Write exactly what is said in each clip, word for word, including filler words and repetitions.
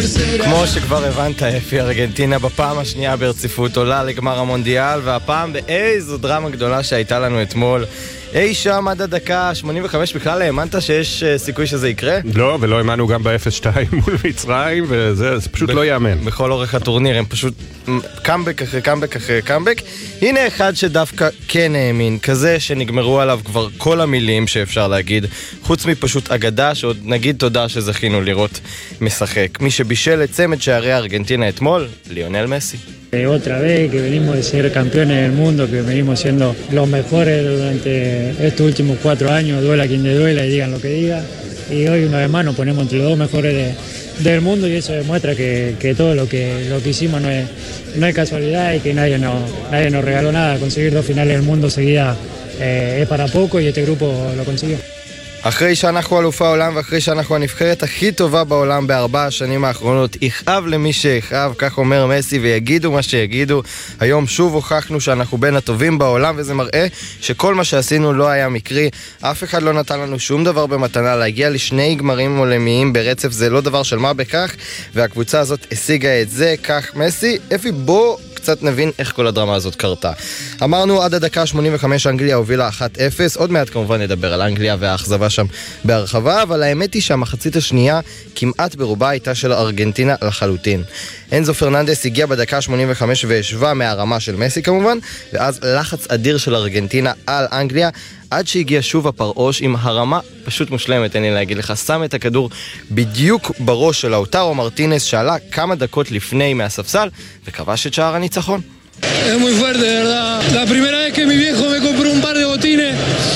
כמו שכבר הבנת, אפי, ארגנטינה בפעם השנייה ברציפות עולה לגמר המונדיאל, והפעם באיזו דרמה גדולה שהייתה לנו אתמול. אי שם עד הדקה שמונים וחמש, בכלל האמנת שיש סיכוי שזה יקרה? לא, ולא האמנו גם ב-אפס שתיים מול מצרים, וזה זה פשוט ב- לא יאמן. בכל אורך הטורניר, הם פשוט קאמבק אחרי קאמבק אחרי קאמבק. הנה אחד שדווקא כן האמין, כזה שנגמרו עליו כבר כל המילים שאפשר להגיד, חוץ מפשוט אגדה, שעוד נגיד תודה שזכינו לראות משחק. מי שבישל את צמד שערי ארגנטינה אתמול, ליונל מסי. Otra vez que venimos de ser campeones del mundo, que venimos siendo los mejores durante estos últimos cuatro años, duela quien le duela y digan lo que diga, y hoy una vez más nos ponemos entre los dos mejores de, del mundo, y eso demuestra que, que todo lo que, lo que hicimos no es, no es casualidad, y que nadie nos, nadie nos regaló nada. Conseguir dos finales del mundo seguida eh, es para poco, y este grupo lo consiguió. אחרי שאנחנו אלופי העולם ואחרי שאנחנו הנבחרת הכי טובה בעולם בארבע השנים האחרונות, יכאב למי שיכאב, כך אומר מסי, ויגידו מה שיגידו. היום שוב הוכחנו שאנחנו בין הטובים בעולם, וזה מראה שכל מה שעשינו לא היה מקרי. אף אחד לא נתן לנו שום דבר במתנה. להגיע לשני גמרים עולמיים ברצף זה לא דבר של מה בכך, והקבוצה הזאת השיגה את זה. כך מסי. אפי, בוא קצת נבין איך כל הדרמה הזאת קרתה. אמרנו עד הדקה שמונים וחמש אנגליה הובילה אחת אפס, עוד מעט כמובן נדבר על אנגליה והאכזבה שם בהרחבה, אבל האמת היא שהמחצית השנייה כמעט ברובה הייתה של ארגנטינה לחלוטין. אנזו פרננדס הגיע בדקה שמונים וחמש והשווה מהרמה של מסי כמובן, ואז לחץ אדיר של ארגנטינה על אנגליה, עד שהגיע שוב הפרעוש עם הרמה פשוט מושלמת, אני להגיד לך, שם את הכדור בדיוק בראש של לאוטרו מרטינס, שעלה כמה דקות לפני מהספסל וכבש את שער הניצחון. Es muy fuerte, de verdad. La primera vez que mi viejo me compró un par de botines,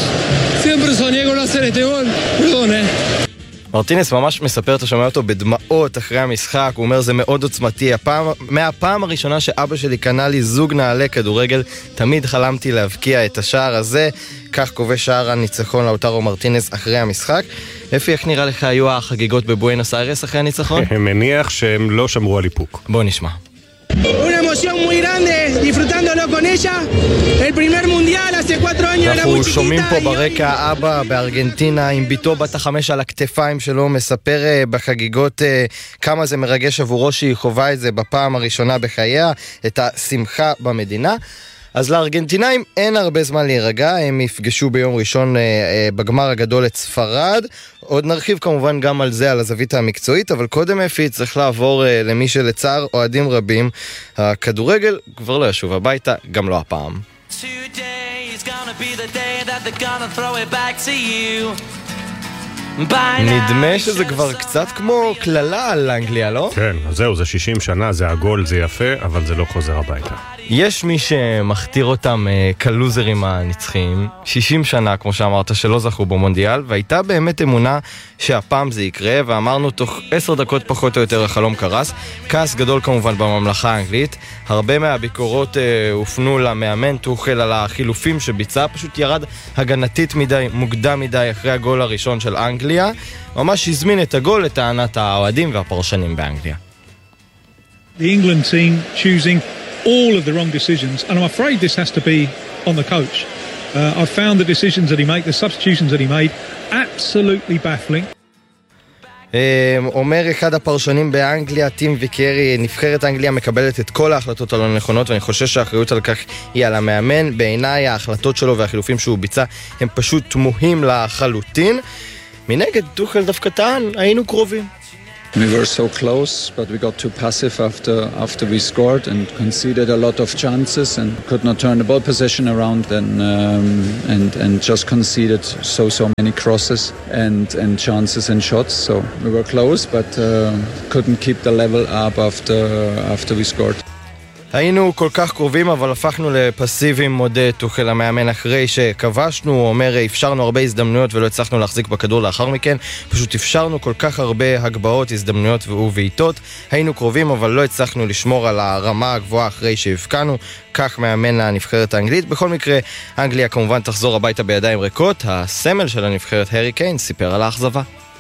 siempre soñé con hacer este gol. Perdón, eh. מרטינס ממש מספר, אתה שומע אותו בדמעות אחרי המשחק, הוא אומר זה מאוד עוצמתי, הפעם, מהפעם הראשונה שאבא שלי קנה לי זוג נעלי כדורגל, תמיד חלמתי להבקיע את השער הזה, כך קובע שער הניצחון לאוטרו מרטינס אחרי המשחק. אפי, איך נראה לך היו החגיגות בבואנוס איירס אחרי הניצחון? מניח שהם לא שמרו על איפוק. בוא נשמע. Una emoción muy grande, disfrutándolo con ella. El primer mundial hace cuatro años era muy chiquita. אנחנו שומעים פה ברקע אבא בארגנטינה עם ביתו בת החמש על הכתפיים שלו, מספר בחגיגות כמה זה מרגש עבורו שהיא חובה את זה בפעם הראשונה בחייה, את השמחה במדינה. אז לארגנטינאים אין הרבה זמן להירגע, הם יפגשו ביום ראשון אה, אה, בגמר הגדול את ספרד. עוד נרחיב כמובן גם על זה, על הזווית המקצועית, אבל קודם אפי צריך לעבור אה, למי שלצער אוהדים רבים, הכדורגל כבר לא ישוב הביתה, גם לא הפעם. נדמה שזה כבר קצת כמו כללה על אנגליה, לא? כן, אז זהו, זה שישים שנה, זה עגול, זה יפה, אבל זה לא חוזר הביתה. יש מי שמכתיר אותם uh, כלוזרים הנצחיים, שישים שנה, כמו שאמרת, שלא זכו במונדיאל, והייתה באמת אמונה שהפעם זה יקרה, ואמרנו תוך עשר דקות פחות או יותר החלום קרס. כעס גדול כמובן בממלכה האנגלית, הרבה מהביקורות uh, הופנו למאמן טוחל על החילופים שביצע, פשוט ירד הגנתית מדי, מוקדם מדי אחרי הגול הראשון של אנגליה, ממש הזמין את הגול לטענת האוהדים והפרשנים באנגליה. The England team choosing all of the wrong decisions, and I'm afraid this has to be on the coach. Uh, I've found the decisions that he made, the substitutions that he made, absolutely baffling. אומר אחד הפרשנים באנגליה, טים ויקרי, נבחרת אנגליה מקבלת את כל ההחלטות הלא נכונות, ואני חושב שהאחריות על כך היא על המאמן. בעיניי ההחלטות שלו והחילופים שהוא ביצע הם פשוט תמוהים לחלוטין. מנגד טוחל דווקא טען, היינו קרובים. We were so close, but we got too passive after after we scored and conceded a lot of chances and could not turn the ball possession around and um, and and just conceded so so many crosses and and chances and shots. So we were close, but uh, couldn't keep the level up after after we scored. היינו כל כך קרובים, אבל הפכנו לפסיביים, מודה טוחל המאמן אחרי שכבשנו. הוא אומר, אפשרנו הרבה הזדמנויות ולא הצלחנו להחזיק בכדור לאחר מכן, פשוט אפשרנו כל כך הרבה הגבהות, הזדמנויות ובעיטות. היינו קרובים, אבל לא הצלחנו לשמור על הרמה הגבוהה אחרי שהפקענו. כך מאמן הנבחרת האנגלית. בכל מקרה, אנגליה כמובן תחזור הביתה בידיים ריקות. הסמל של הנבחרת, הארי קיין, סיפר על האכזבה.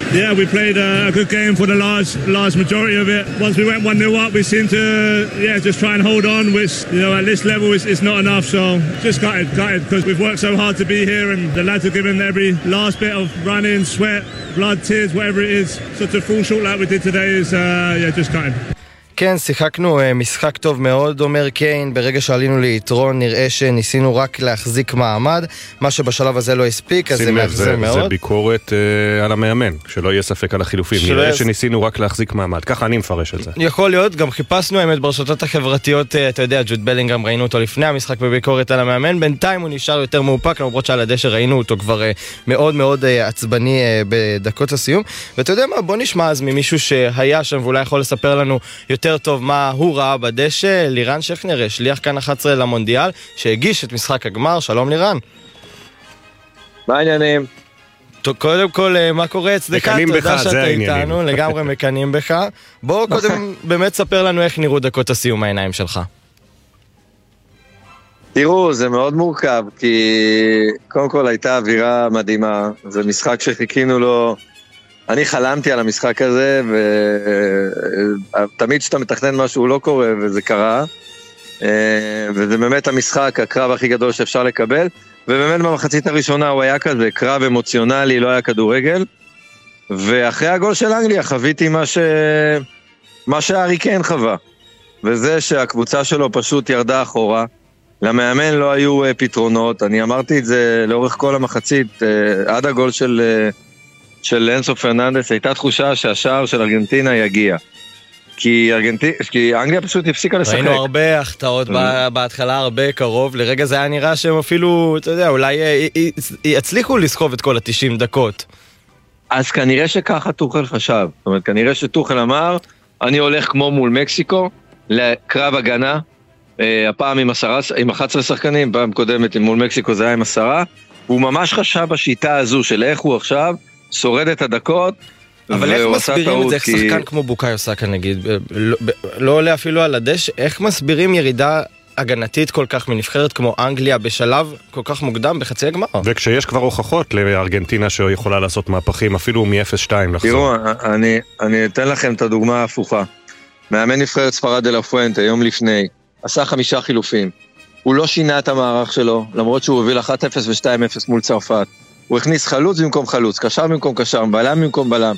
Yeah, we played a, a good game for the large, large majority of it. Once we went one nil up, we seemed to, yeah, just try and hold on, which, you know, at this level is it's not enough. So just gutted, gutted, because we've worked so hard to be here, and the lads have given every last bit of running, sweat, blood, tears, whatever it is. Such a full short like we did today is, uh, yeah, just gutted. כן, שיחקנו משחק טוב מאוד, אומר קיין. ברגע שעלינו ליתרון נראה שניסינו רק להחזיק מעמד, מה שבשלב הזה לא הספיק, אז זה מאכזב מאוד. זה ביקורת uh, על המאמן, שלא יהיה ספק על החילופים. נראה יש... שניסינו רק להחזיק מעמד, ככה אני מפרש את זה. יכול להיות, גם חיפשנו האמת ברשתות החברתיות, אתה יודע, ג'וד בלינגהם ראינו אותו לפני המשחק בביקורת על המאמן, בינתיים הוא נשאר יותר מאופק, למרות שעל הדשא ראינו אותו כבר uh, מאוד מאוד uh, עצבני uh, בדקות הסיום. ואתה יודע מה, בוא נשמע אז ממישהו שהיה שם ואולי יכול לספר לנו יותר טוב מה הוא ראה בדשא. לירן שכנר, שליח כאן אחת עשרה למונדיאל, שהגיש את משחק הגמר. שלום לירן. מה העניינים? קודם כל, מה קורה אצלך? תודה שאתה איתנו, לגמרי מקנים בך. בוא קודם באמת ספר לנו איך נראו דקות הסיום העיניים שלך. תראו, זה מאוד מורכב, כי קודם כל הייתה אווירה מדהימה. זה משחק שחיכינו לו, אני חלמתי על המשחק הזה, ותמיד שאתה מתכנן משהו לא קורה, וזה קרה. וזה באמת המשחק, הקרב הכי גדול שאפשר לקבל. ובאמת במחצית הראשונה הוא היה כזה, קרב אמוציונלי, לא היה כדורגל. ואחרי הגול של אנגליה חוויתי מה ש... מה שהארי קיין חווה. וזה שהקבוצה שלו פשוט ירדה אחורה. למאמן לא היו פתרונות. אני אמרתי את זה לאורך כל המחצית, עד הגול של... של אנסו פרננדס, הייתה תחושה שהשער של ארגנטינה יגיע. כי, ארגנטי... כי אנגליה פשוט הפסיקה לשחק. ראינו הרבה החטאות בהתחלה, הרבה קרוב. לרגע זה היה נראה שהם אפילו, אתה יודע, אולי יצליחו לסחוב את כל ה-תשעים דקות. אז כנראה שככה טוחל חשב. זאת אומרת, כנראה שטוחל אמר, אני הולך כמו מול מקסיקו, לקרב הגנה, הפעם עם, עשרה, עם אחת עשרה שחקנים, פעם קודמת מול מקסיקו זה היה עם עשרה, הוא ממש חשב בשיטה הזו של איך הוא עכשיו, שורד את הדקות. אבל איך מסבירים את זה, איך כי... שחקן כמו בוקאיו סאקה נגיד, לא, לא עולה אפילו על הדשא, איך מסבירים ירידה הגנתית כל כך מנבחרת כמו אנגליה בשלב כל כך מוקדם בחצי הגמר? וכשיש כבר הוכחות לארגנטינה שיכולה לעשות מהפכים אפילו מ-אפס שתיים לחזור. תראו, אני, אני אתן לכם את הדוגמה ההפוכה. מאמן נבחרת ספרד דה לה פואנטה, יום לפני, עשה חמישה חילופים. הוא לא שינה את המערך שלו, למרות שהוא הוביל אחת אפס ו-שתיים אפס מול צרפת. הוא הכניס חלוץ במקום חלוץ, קשר במקום קשר, בלם במקום בלם.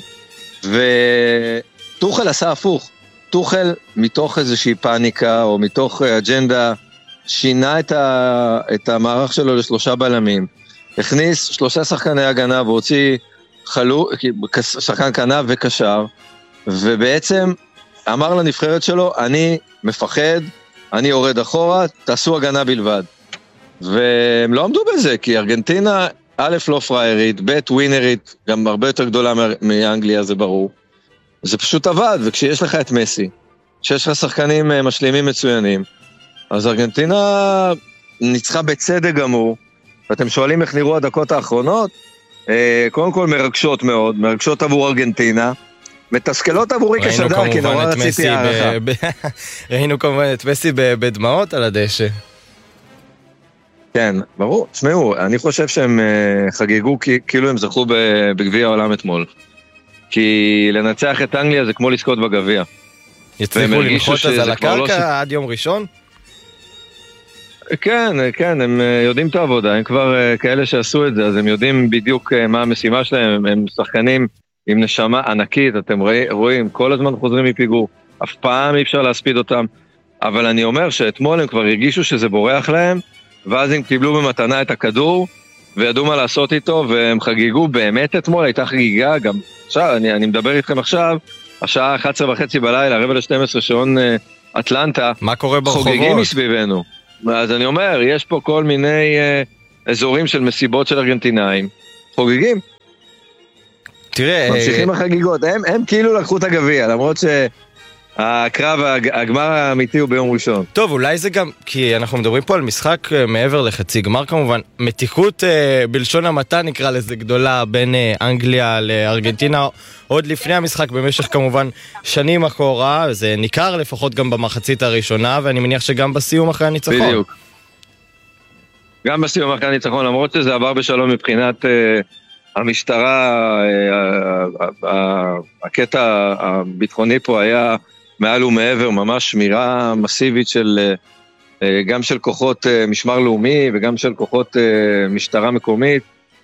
וטוחל עשה הפוך. טוחל מתוך איזושהי פאניקה או מתוך אג'נדה שינה את, ה... את המערך שלו לשלושה בלמים. הכניס שלושה שחקני הגנה והוציא חלו... שחקן כנף וקשר. ובעצם אמר לנבחרת שלו, אני מפחד, אני יורד אחורה, תעשו הגנה בלבד. והם לא עמדו בזה, כי ארגנטינה א' לא פריירית, ב' ווינרית, גם הרבה יותר גדולה מאנגליה, זה ברור. זה פשוט עבד, וכשיש לך את מסי, כשיש לך שחקנים משלימים מצוינים, אז ארגנטינה ניצחה בצדק גמור, ואתם שואלים איך נראו הדקות האחרונות, קודם כל מרגשות מאוד, מרגשות עבור ארגנטינה, מתסכלות עבורי כשדר, כי נורא רציתי הערכה. ראינו כמובן את מסי בדמעות על הדשא. כן, ברור. תשמעו, אני חושב שהם חגגו כאילו הם זכו בגביע העולם אתמול. כי לנצח את אנגליה זה כמו לזכות בגביע. יצליחו למחות אז על הקרקע עד יום ראשון? כן, כן, הם יודעים את העבודה, הם כבר כאלה שעשו את זה, אז הם יודעים בדיוק מה המשימה שלהם, הם שחקנים עם נשמה ענקית, אתם רואים, כל הזמן חוזרים מפיגור, אף פעם אי אפשר להספיד אותם, אבל אני אומר שאתמול הם כבר הרגישו שזה בורח להם, ואז הם קיבלו במתנה את הכדור, וידעו מה לעשות איתו, והם חגיגו באמת אתמול, הייתה חגיגה, גם עכשיו, אני, אני מדבר איתכם עכשיו, השעה אחת עשרה וחצי בלילה, רבע ל-שתים עשרה שעון uh, אטלנטה, מה קורה ברחובות? חוגגים מסביבנו. אז אני אומר, יש פה כל מיני uh, אזורים של מסיבות של ארגנטינאים, חוגגים. תראה... ממשיכים uh... החגיגות, הם, הם כאילו לקחו את הגביע, למרות ש... הקרב, הגמר האמיתי הוא ביום ראשון. טוב, אולי זה גם, כי אנחנו מדברים פה על משחק מעבר לחצי גמר כמובן, מתיחות אה, בלשון המעטה נקרא לזה גדולה בין אה, אנגליה לארגנטינה, עוד לפני המשחק במשך כמובן שנים אחורה, זה ניכר לפחות גם במחצית הראשונה, ואני מניח שגם בסיום אחרי הניצחון. בדיוק. גם בסיום אחרי הניצחון, למרות שזה עבר בשלום מבחינת אה, המשטרה, הקטע הביטחוני פה היה מעל ומעבר, ממש שמירה מסיבית של, גם של כוחות משמר לאומי וגם של כוחות משטרה מקומית.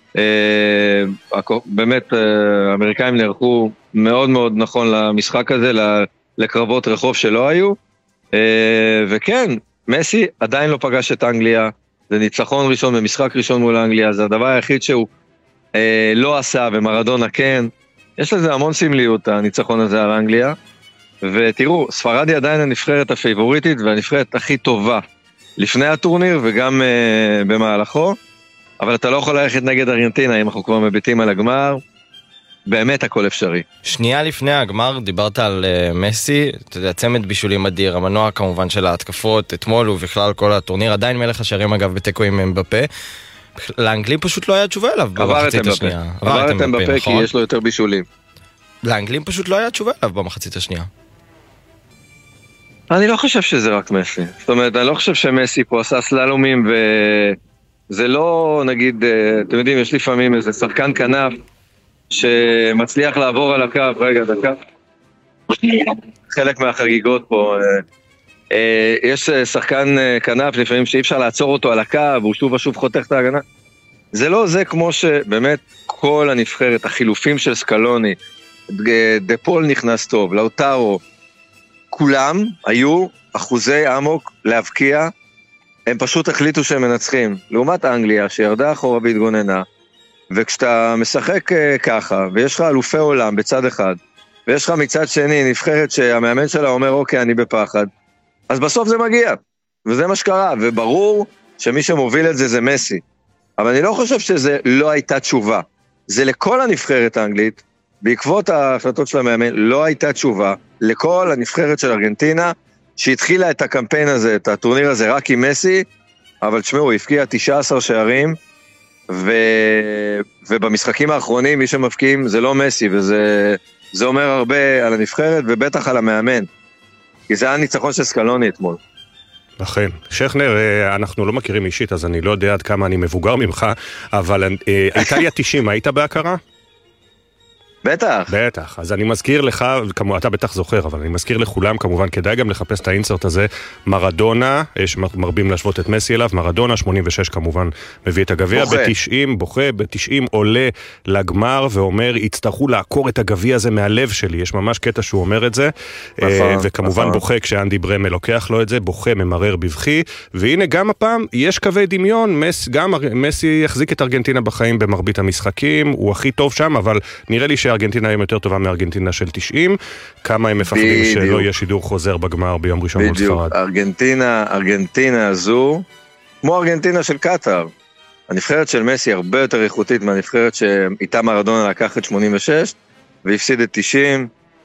באמת האמריקאים נערכו מאוד מאוד נכון למשחק הזה, לקרבות רחוב שלא היו, וכן, מסי עדיין לא פגש את אנגליה, זה ניצחון ראשון במשחק ראשון מול אנגליה, זה הדבר היחיד שהוא לא עשה, ומרדונה כן, יש לזה המון סמליות הניצחון הזה על אנגליה, ותראו, ספרד היא עדיין הנבחרת הפייבוריטית והנבחרת הכי טובה לפני הטורניר וגם uh, במהלכו, אבל אתה לא יכול ללכת נגד ארגנטינה אם אנחנו כבר מביטים על הגמר, באמת הכל אפשרי. שנייה לפני הגמר דיברת על uh, מסי, אתה יודע, צמד בישולים אדיר, המנוע כמובן של ההתקפות, אתמול ובכלל כל הטורניר, עדיין מלך השערים אגב בטקו עם אמבפה, לאנגלים פשוט לא היה תשובה אליו במחצית השנייה. עבר את אמבפה כי יש לו יותר בישולים. לאנגלים פשוט לא היה תשובה אליו במחצית השנייה. אני לא חושב שזה רק מסי. זאת אומרת, אני לא חושב שמסי פה עשה סללומים, וזה לא, נגיד, אתם יודעים, יש לפעמים איזה שחקן כנף שמצליח לעבור על הקו, רגע, דקה. חלק מהחגיגות פה, יש שחקן כנף לפעמים שאי אפשר לעצור אותו על הקו, והוא שוב ושוב חותך את ההגנה. זה לא זה כמו שבאמת כל הנבחרת, החילופים של סקלוני, דפול נכנס טוב, לאוטרו, כולם היו אחוזי עמוק להבקיע, הם פשוט החליטו שהם מנצחים, לעומת אנגליה שירדה אחורה והתגוננה, וכשאתה משחק ככה, ויש לך אלופי עולם בצד אחד, ויש לך מצד שני נבחרת שהמאמן שלה אומר אוקיי אני בפחד, אז בסוף זה מגיע, וזה מה שקרה, וברור שמי שמוביל את זה זה מסי, אבל אני לא חושב שזה לא הייתה תשובה, זה לכל הנבחרת האנגלית, בעקבות ההחלטות של המאמן, לא הייתה תשובה לכל הנבחרת של ארגנטינה, שהתחילה את הקמפיין הזה, את הטורניר הזה רק עם מסי, אבל תשמעו, הוא הפקיע תשעה עשר שערים, ו... ובמשחקים האחרונים מי שמפקיעים זה לא מסי, וזה זה אומר הרבה על הנבחרת, ובטח על המאמן, כי זה היה ניצחון של סקלוני אתמול. לכן, שכנר, אנחנו לא מכירים אישית, אז אני לא יודע עד כמה אני מבוגר ממך, אבל איטליה תשעים, היית בהכרה? בטח. בטח, אז אני מזכיר לך, כמו אתה בטח זוכר, אבל אני מזכיר לכולם, כמובן, כדאי גם לחפש את האינסרט הזה, מרדונה, יש מרבים להשוות את מסי אליו, מרדונה, שמונים ושש כמובן, מביא את הגביע, ב-תשעים, בוכה, ב-תשעים עולה לגמר, ואומר, יצטרכו לעקור את הגביע הזה מהלב שלי, יש ממש קטע שהוא אומר את זה, נכון, וכמובן נכון. בוכה כשאנדי ברמל לוקח לו את זה, בוכה, ממרר בבכי, והנה גם הפעם, יש קווי דמיון, מס, גם מסי יחזיק את ארגנטינה בחיים במרבית המשחקים, הוא הכי טוב שם, אבל נראה לי ארגנטינה היא יותר טובה מארגנטינה של תשעים, כמה הם מפחדים שלא יהיה שידור חוזר בגמר ביום ראשון מול ספרד. ארגנטינה, ארגנטינה הזו, כמו ארגנטינה של קטר, הנבחרת של מסי הרבה יותר איכותית מהנבחרת שאיתה מרדונה לקח את שמונים ושש, והפסיד את תשעים.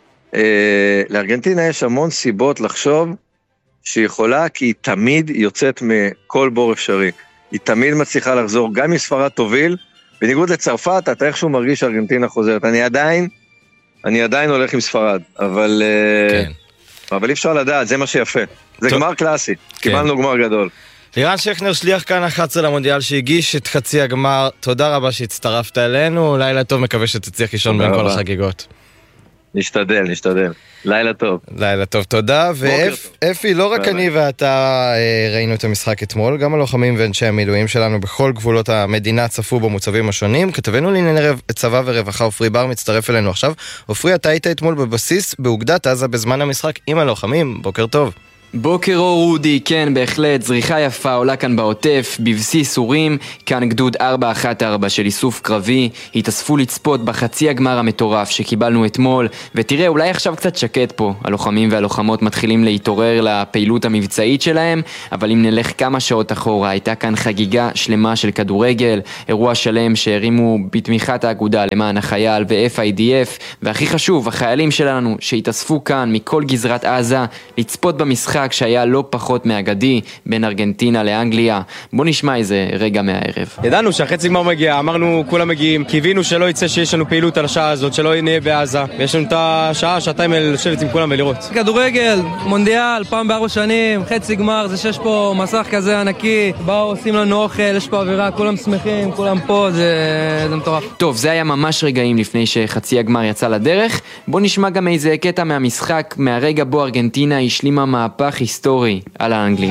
לארגנטינה יש המון סיבות לחשוב שהיא יכולה, כי היא תמיד יוצאת מכל בור אפשרי. היא תמיד מצליחה לחזור, גם אם ספרד תוביל, בניגוד לצרפת, אתה איכשהו מרגיש שארגנטינה חוזרת. אני עדיין, אני עדיין הולך עם ספרד, אבל, כן. אבל אי אפשר לדעת, זה מה שיפה. זה טוב. גמר קלאסי, כן. קיבלנו גמר גדול. לירן שכנר, שליח כאן אחת עשרה למונדיאל שהגיש את חצי הגמר, תודה רבה שהצטרפת אלינו, לילה טוב, מקווה שתצליח לישון בין כל החגיגות. נשתדל, נשתדל. לילה טוב. לילה טוב, תודה. ואפי, לא רק אני ואתה ראינו את המשחק אתמול, גם הלוחמים ואנשי המילואים שלנו בכל גבולות המדינה צפו במוצבים השונים. כתבנו לענייני צבא ורווחה, אופרי בר מצטרף אלינו עכשיו. אופרי, אתה היית אתמול בבסיס באוגדת עזה בזמן המשחק עם הלוחמים. בוקר טוב. בוקר אור רודי, כן בהחלט, זריחה יפה עולה כאן בעוטף, בבסיס אורים, כאן גדוד ארבע אחת ארבע של איסוף קרבי, התאספו לצפות בחצי הגמר המטורף שקיבלנו אתמול, ותראה אולי עכשיו קצת שקט פה, הלוחמים והלוחמות מתחילים להתעורר לפעילות המבצעית שלהם, אבל אם נלך כמה שעות אחורה, הייתה כאן חגיגה שלמה של כדורגל, אירוע שלם שהרימו בתמיכת האגודה למען החייל ו-אף איי די אף, והכי חשוב, החיילים שלנו שהתאספו כאן מכל גזרת עזה, לצפות במשחק משחק שהיה לא פחות מאגדי בין ארגנטינה לאנגליה. בוא נשמע איזה רגע מהערב. ידענו שהחצי גמר מגיע, אמרנו כולם מגיעים, קיווינו שלא יצא שיש לנו פעילות על השעה הזאת, שלא נהיה בעזה, ויש לנו את השעה, שעתיים לשבת עם כולם ולראות. כדורגל, מונדיאל, פעם בארבע שנים, חצי גמר, זה שיש פה מסך כזה ענקי, באו עושים לנו אוכל, יש פה אווירה, כולם שמחים, כולם פה, זה, זה מטורף. טוב, זה היה ממש רגעים לפני שחצי הגמר יצא לדרך. בוא נשמע גם איזה קטע מהמשחק, מהרגע בו ארגנטינה השלימה מהפך היסטורי על האנגלים.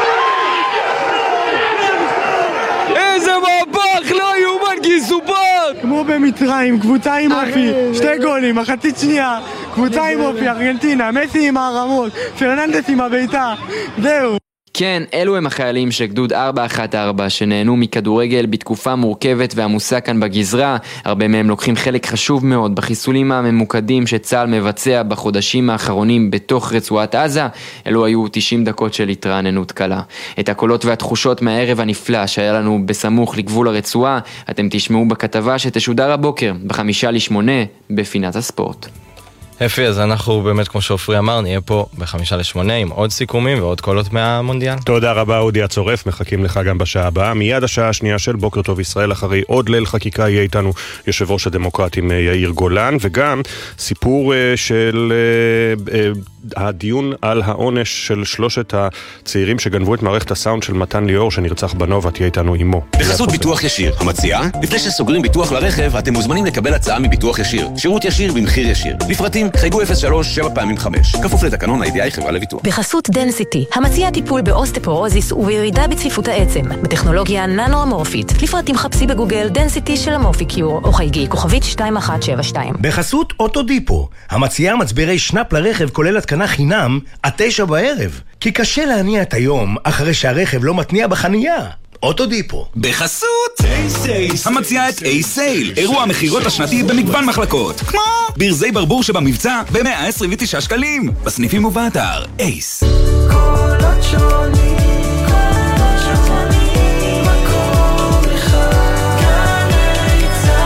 איזה מהפך, לא יאומן כי יסופר! כמו במצרים, קבוצה עם אופי, שתי גולים, מחצית שנייה, קבוצה עם אופי, ארגנטינה, מסי עם הרמות, פרננדס עם הביתה, זהו. כן, אלו הם החיילים של גדוד ארבע אחת ארבע שנהנו מכדורגל בתקופה מורכבת ועמוסה כאן בגזרה. הרבה מהם לוקחים חלק חשוב מאוד בחיסולים הממוקדים שצה"ל מבצע בחודשים האחרונים בתוך רצועת עזה. אלו היו תשעים דקות של התרעננות קלה. את הקולות והתחושות מהערב הנפלא שהיה לנו בסמוך לגבול הרצועה אתם תשמעו בכתבה שתשודר הבוקר בחמישה לשמונה בפינת הספורט. אפי, אז אנחנו באמת, כמו שאופרי אמר, נהיה פה בחמישה לשמונה עם עוד סיכומים ועוד קולות מהמונדיאל. תודה רבה, אודי הצורף, מחכים לך גם בשעה הבאה. מיד השעה השנייה של בוקר טוב ישראל, אחרי עוד ליל חקיקה יהיה איתנו יושב ראש הדמוקרטים יאיר גולן, וגם סיפור של הדיון על העונש של שלושת הצעירים שגנבו את מערכת הסאונד של מתן ליאור שנרצח בנובה, תהיה איתנו עמו. בחסות ביטוח ישיר, המציעה, לפני שסוגרים ביטוח לרכב, אתם מוזמנים לקבל הצעה מביטוח ישיר. שירות ישיר במחיר ישיר. לפרטים חייגו אפס שלוש שבע פעמים חמש. כפוף לתקנון הידיעה חברה לביטוח. בחסות דנסיטי, המציע טיפול באוסטפורוזיס ובירידה בצפיפות העצם, בטכנולוגיה ננו-אמורפית. לפרטים חפשי בגוגל דנסיטי של אמורפיקיור, או חייגי כוכבית שתיים אחת שבע שתיים. בחסות אוטודיפו, המציע מצברי שנאפ לרכב כולל התקנה חינם עד תשע בערב. כי קשה להניע את היום אחרי שהרכב לא מתניע בחנייה. אוטודיפו. בחסות אייסייל, המציעה את אייסייל, אירוע המחירות השנתי במגוון מחלקות, כמו ברזי ברבור שבמבצע ב-מאה עשרים ותשעה שקלים, בסניפים ובאתר אייס. קולות שונים, קולות שונים, מקום אחד, גלי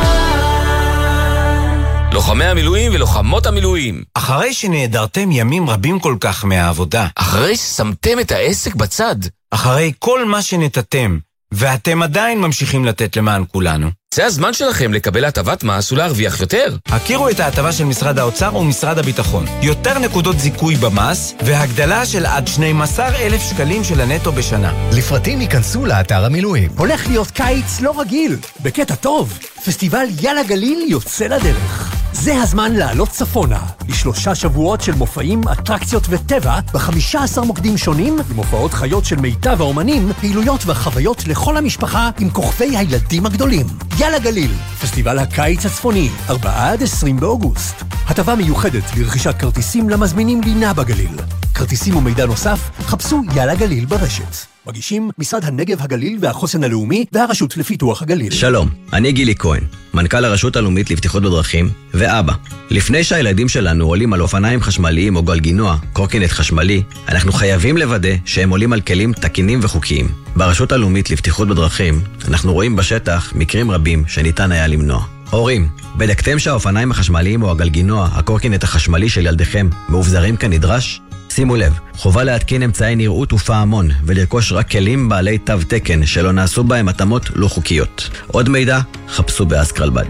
צהל. לוחמי המילואים ולוחמות המילואים, אחרי שנעדרתם ימים רבים כל כך מהעבודה, אחרי ששמתם את העסק בצד, אחרי כל מה שנתתם, ואתם עדיין ממשיכים לתת למען כולנו. זה הזמן שלכם לקבל הטבת מס ולהרוויח יותר. הכירו את ההטבה של משרד האוצר ומשרד הביטחון. יותר נקודות זיכוי במס, והגדלה של עד שנים עשר אלף שקלים של הנטו בשנה. לפרטים ייכנסו לאתר המילואים. הולך להיות קיץ לא רגיל. בקטע טוב, פסטיבל יאללה גליל יוצא לדרך. זה הזמן לעלות צפונה, לשלושה שבועות של מופעים, אטרקציות וטבע, ב-חמישה עשר מוקדים שונים, עם הופעות חיות של מיטב האומנים, פעילויות וחוויות לכל המשפחה עם כוכבי הילדים הגדולים. יאללה גליל, פסטיבל הקיץ הצפוני, ארבעה עד עשרים באוגוסט. הטבה מיוחדת לרכישת כרטיסים למזמינים לינה בגליל. כרטיסים ומידע נוסף, חפשו יאללה גליל ברשת. מגישים משרד הנגב הגליל והחוסן הלאומי והרשות לפיתוח הגליל. שלום, אני גילי כהן, מנכ"ל הרשות הלאומית לבטיחות בדרכים ואבא. לפני שהילדים שלנו עולים על אופניים חשמליים או גלגינוע, קורקינט חשמלי, אנחנו חייבים לוודא שהם עולים על כלים תקינים וחוקיים. ברשות הלאומית לבטיחות בדרכים, אנחנו רואים בשטח מקרים רבים שניתן היה למנוע. הורים, בדקתם שהאופניים החשמליים או הגלגינוע, הקורקינט החשמלי של ילדיכם, מאובזרים כנדרש? שימו לב, חובה להתקין אמצעי נראות ופעמון ולרכוש רק כלים בעלי תו תקן שלא נעשו בהם התאמות לא חוקיות. עוד מידע, חפשו באסקרלבד.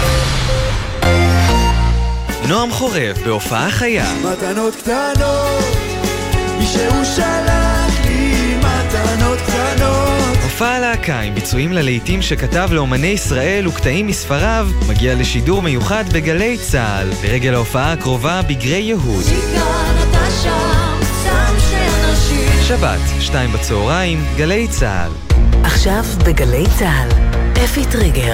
נועם חורב בהופעה חיה. מתנות קטנות, מישהו שלח לי מתנות קטנות. הופעה להקה עם ביצועים ללהיטים שכתב לאומני ישראל וקטעים מספריו מגיע לשידור מיוחד בגלי צהל ברגל ההופעה הקרובה בגרי יהוד. שבת, שתיים בצהריים, גלי צהל. עכשיו בגלי צהל, אפי טריגר.